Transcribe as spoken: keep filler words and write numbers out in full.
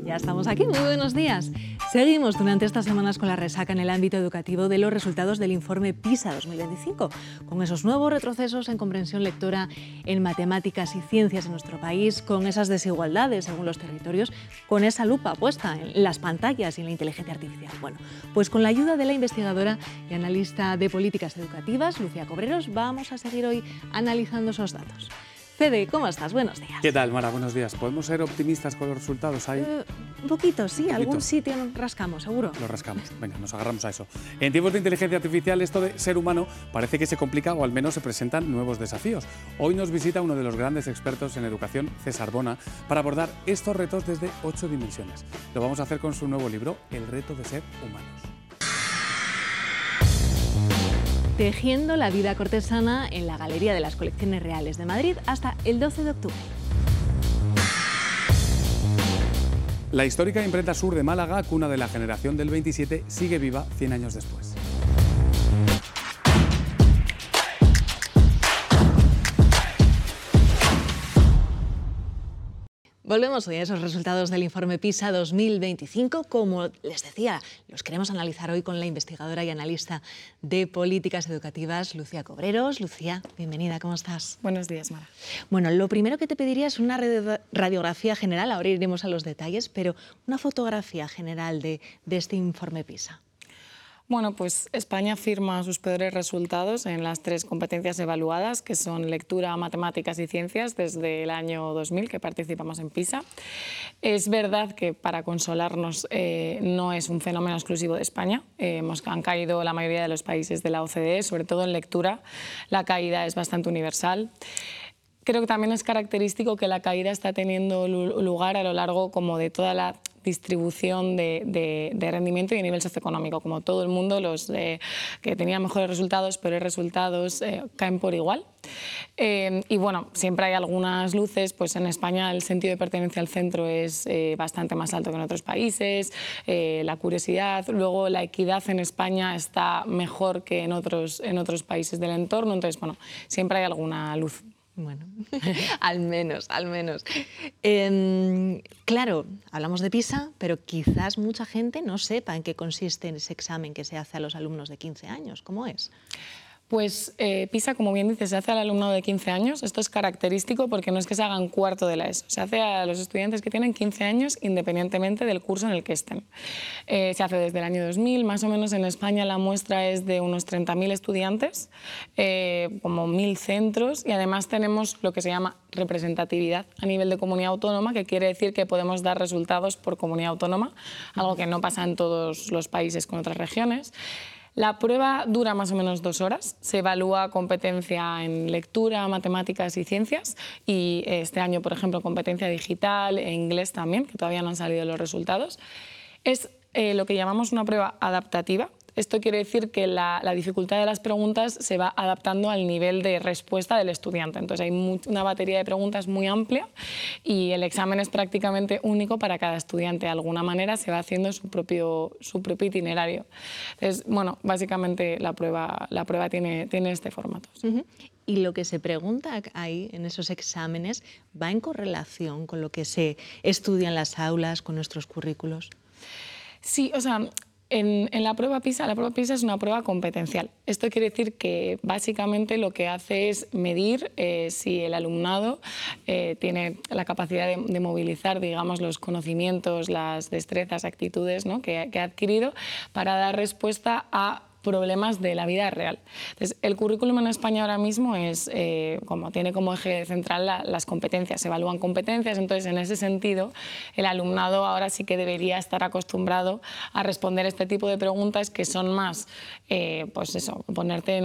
Ya estamos aquí, muy buenos días. Seguimos durante estas semanas con la resaca en el ámbito educativo de los resultados del informe PISA dos mil veinticinco, con esos nuevos retrocesos en comprensión lectora, en matemáticas y ciencias en nuestro país, con esas desigualdades según los territorios, con esa lupa puesta en las pantallas y en la inteligencia artificial. Bueno, pues con la ayuda de la investigadora y analista de políticas educativas, Lucía Cobreros, vamos a seguir hoy analizando esos datos. Fede, ¿cómo estás? Buenos días. ¿Qué tal, Mara? Buenos días. ¿Podemos ser optimistas con los resultados ahí? Eh, un poquito, sí. ¿Un Algún poquito? sitio nos rascamos, seguro. Lo rascamos. Venga, nos agarramos a eso. En tiempos de inteligencia artificial, esto de ser humano parece que se complica o al menos se presentan nuevos desafíos. Hoy nos visita uno de los grandes expertos en educación, César Bona, para abordar estos retos desde ocho dimensiones. Lo vamos a hacer con su nuevo libro, El reto de ser humanos. Tejiendo la vida cortesana en la Galería de las Colecciones Reales de Madrid hasta el doce de octubre. La histórica imprenta Sur de Málaga, cuna de la generación del veintisiete, sigue viva cien años después. Volvemos hoy a esos resultados del informe PISA dos mil veinticinco. Como les decía, los queremos analizar hoy con la investigadora y analista de políticas educativas, Lucía Cobreros. Lucía, bienvenida, ¿cómo estás? Buenos días, Mara. Bueno, lo primero que te pediría es una radiografía general, ahora iremos a los detalles, pero una fotografía general de, de este informe PISA. Bueno, pues España firma sus peores resultados en las tres competencias evaluadas, que son lectura, matemáticas y ciencias, desde el año dos mil que participamos en PISA. Es verdad que, para consolarnos, eh, no es un fenómeno exclusivo de España. Eh, hemos, han caído la mayoría de los países de la O C D E, sobre todo en lectura. La caída es bastante universal. Creo que también es característico que la caída está teniendo lugar a lo largo como de toda la distribución de, de, de rendimiento y de nivel socioeconómico. Como todo el mundo, los eh, que tenían mejores resultados, peores resultados, eh, caen por igual. Eh, y bueno, siempre hay algunas luces. Pues en España el sentido de pertenencia al centro es eh, bastante más alto que en otros países, eh, la curiosidad. Luego la equidad en España está mejor que en otros, en otros países del entorno. Entonces, bueno, siempre hay alguna luz. Bueno, al menos, al menos. Eh, claro, hablamos de PISA, pero quizás mucha gente no sepa en qué consiste ese examen que se hace a los alumnos de quince años. ¿Cómo es? Pues eh, PISA, como bien dices, se hace al alumnado de quince años. Esto es característico porque no es que se hagan cuarto de la ESO, se hace a los estudiantes que tienen quince años independientemente del curso en el que estén. Eh, se hace desde el año dos mil, más o menos en España la muestra es de unos treinta mil estudiantes, eh, como mil centros, y además tenemos lo que se llama representatividad a nivel de comunidad autónoma, que quiere decir que podemos dar resultados por comunidad autónoma, algo que no pasa en todos los países con otras regiones. La prueba dura más o menos dos horas, se evalúa competencia en lectura, matemáticas y ciencias, y este año, por ejemplo, competencia digital e inglés también, que todavía no han salido los resultados. Es eh, lo que llamamos una prueba adaptativa. Esto quiere decir que la, la dificultad de las preguntas se va adaptando al nivel de respuesta del estudiante. Entonces hay muy, una batería de preguntas muy amplia y el examen es prácticamente único para cada estudiante. De alguna manera se va haciendo su propio, su propio itinerario. Entonces, bueno, básicamente la prueba, la prueba tiene, tiene este formato. Sí. Uh-huh. Y lo que se pregunta ahí en esos exámenes va en correlación con lo que se estudia en las aulas, con nuestros currículos. Sí, o sea, En, en la prueba PISA, la prueba PISA es una prueba competencial. Esto quiere decir que básicamente lo que hace es medir eh, si el alumnado eh, tiene la capacidad de, de movilizar, digamos, los conocimientos, las destrezas, actitudes, ¿no?, que, que ha adquirido para dar respuesta a problemas de la vida real. Entonces, el currículum en España ahora mismo es, eh, como tiene como eje central la, las competencias, se evalúan competencias. Entonces, en ese sentido, el alumnado ahora sí que debería estar acostumbrado a responder este tipo de preguntas, que son más, eh, pues eso, ponerte en